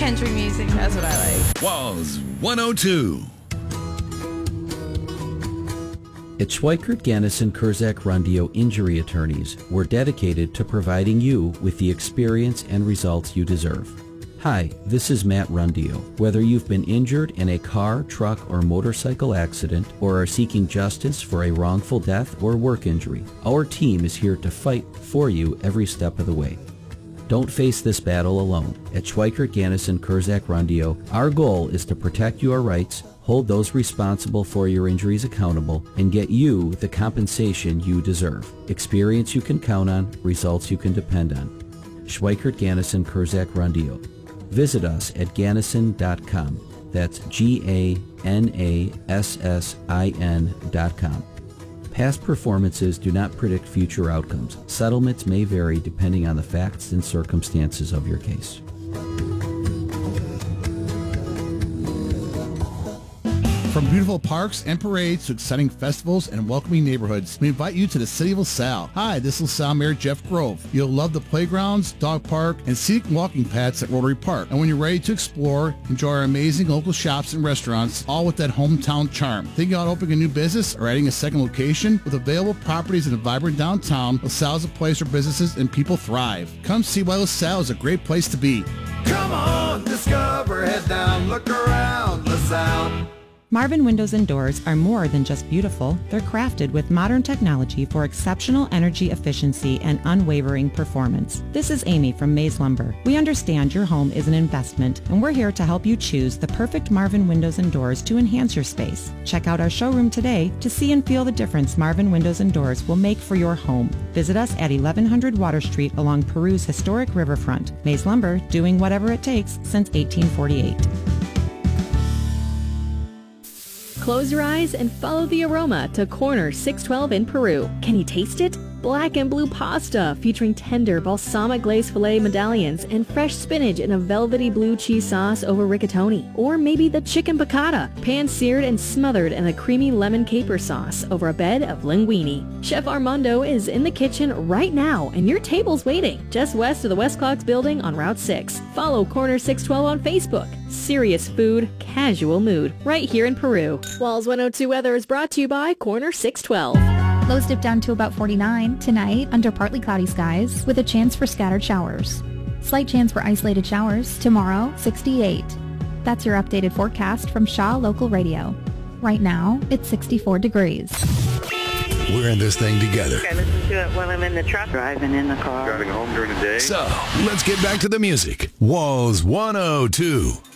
country music. That's what I like. Walls 102. At Schweikert, Gannison, Kurzak, Rundio Injury Attorneys, we're dedicated to providing you with the experience and results you deserve. Hi, this is Matt Rundio. Whether you've been injured in a car, truck, or motorcycle accident, or are seeking justice for a wrongful death or work injury, our team is here to fight for you every step of the way. Don't face this battle alone. At Schweikert, Gannison, Kurzak, Rundio, our goal is to protect your rights, hold those responsible for your injuries accountable, and get you the compensation you deserve. Experience you can count on, results you can depend on. Schweikert, Gannison, Kurzak, Rundio. Visit us at Gannison.com. That's GANASSIN.com. Past performances do not predict future outcomes. Settlements may vary depending on the facts and circumstances of your case. From beautiful parks and parades to exciting festivals and welcoming neighborhoods, we invite you to the city of LaSalle. Hi, this is LaSalle Mayor Jeff Grove. You'll love the playgrounds, dog park, and scenic walking paths at Rotary Park. And when you're ready to explore, enjoy our amazing local shops and restaurants, all with that hometown charm. Thinking about opening a new business or adding a second location? With available properties in a vibrant downtown, LaSalle is a place where businesses and people thrive. Come see why LaSalle is a great place to be. Come on, discover, head down, look around, LaSalle. Marvin Windows and Doors are more than just beautiful. They're crafted with modern technology for exceptional energy efficiency and unwavering performance. This is Amy from Mays Lumber. We understand your home is an investment, and we're here to help you choose the perfect Marvin Windows and Doors to enhance your space. Check out our showroom today to see and feel the difference Marvin Windows and Doors will make for your home. Visit us at 1100 Water Street along Peru's historic riverfront. Mays Lumber, doing whatever it takes since 1848. Close your eyes and follow the aroma to Corner 612 in Peru. Can you taste it? Black and blue pasta featuring tender balsamic glazed filet medallions and fresh spinach in a velvety blue cheese sauce over rigatoni. Or maybe the chicken piccata, pan-seared and smothered in a creamy lemon caper sauce over a bed of linguine. Chef Armando is in the kitchen right now and your table's waiting just west of the West Clocks building on Route 6. Follow Corner 612 on Facebook. Serious food, casual mood, right here in Peru. Walls 102 weather is brought to you by Corner 612. Lows dip down to about 49 tonight under partly cloudy skies with a chance for scattered showers. Slight chance for isolated showers tomorrow, 68. That's your updated forecast from Shaw Local Radio. Right now, it's 64 degrees. We're in this thing together. I listen to it while I'm in the truck, driving in the car. Driving home during the day. So, let's get back to the music. Walls 102.